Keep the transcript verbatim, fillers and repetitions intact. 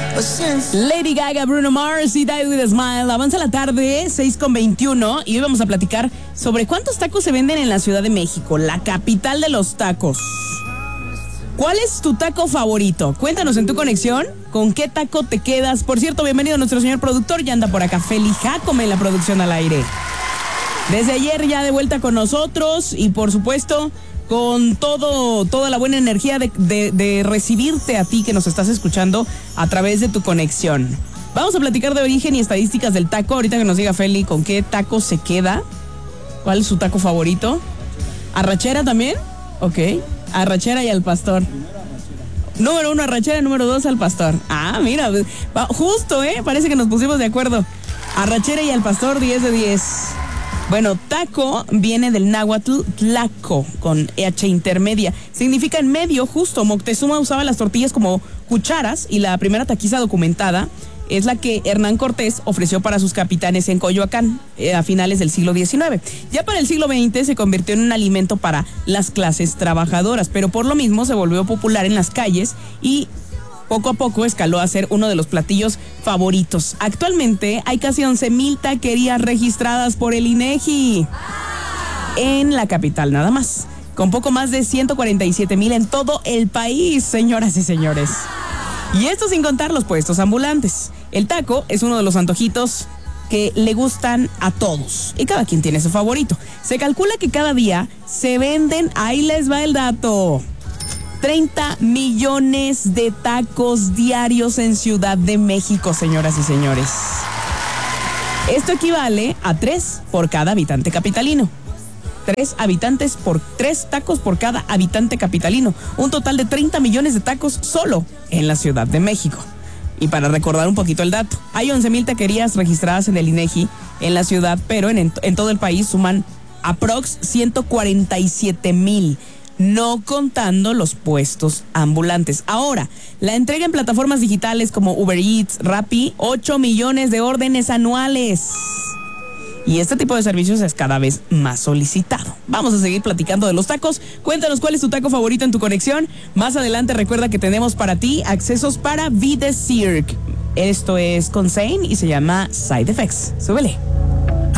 Lady Gaga, Bruno Mars y Die With A Smile. Avanza la tarde, seis con veintiuno, y hoy vamos a platicar sobre cuántos tacos se venden en la Ciudad de México, la capital de los tacos. ¿Cuál es tu taco favorito? Cuéntanos en tu conexión, ¿con qué taco te quedas? Por cierto, bienvenido a nuestro señor productor, ya anda por acá, Feli Jacome en la producción al aire. Desde ayer ya de vuelta con nosotros y por supuesto con todo, toda la buena energía de, de, de recibirte a ti que nos estás escuchando a través de tu conexión. Vamos a platicar de origen y estadísticas del taco. Ahorita que nos diga Feli con qué taco se queda. ¿Cuál es su taco favorito? ¿Arrachera también? Ok. Arrachera y al pastor. Número uno, arrachera. Número dos, al pastor. Ah, mira, justo, ¿eh? Parece que nos pusimos de acuerdo. Arrachera y al pastor, diez de diez. Bueno, taco viene del náhuatl tlaco, con H intermedia. Significa en medio, justo. Moctezuma usaba las tortillas como cucharas y la primera taquiza documentada es la que Hernán Cortés ofreció para sus capitanes en Coyoacán eh, a finales del siglo diecinueve. Ya para el siglo veinte se convirtió en un alimento para las clases trabajadoras, pero por lo mismo se volvió popular en las calles y poco a poco escaló a ser uno de los platillos favoritos. Actualmente hay casi once mil taquerías registradas por el INEGI en la capital nada más, con poco más de ciento cuarenta y siete mil en todo el país, señoras y señores. Y esto sin contar los puestos ambulantes. El taco es uno de los antojitos que le gustan a todos y cada quien tiene su favorito. Se calcula que cada día se venden, ahí les va el dato, treinta millones de tacos diarios en Ciudad de México, señoras y señores. Esto equivale a tres por cada habitante capitalino. Tres habitantes por tres tacos por cada habitante capitalino. Un total de treinta millones de tacos solo en la Ciudad de México. Y para recordar un poquito el dato, hay once mil taquerías registradas en el INEGI en la ciudad, pero en, en todo el país suman aprox ciento cuarenta y siete mil. No contando los puestos ambulantes. Ahora, la entrega en plataformas digitales como Uber Eats, Rappi, ocho millones de órdenes anuales. Y este tipo de servicios es cada vez más solicitado. Vamos a seguir platicando de los tacos. Cuéntanos cuál es tu taco favorito en tu conexión. Más adelante recuerda que tenemos para ti accesos para Vida Cirque. Esto es con Zayn y se llama Side Effects. Súbele.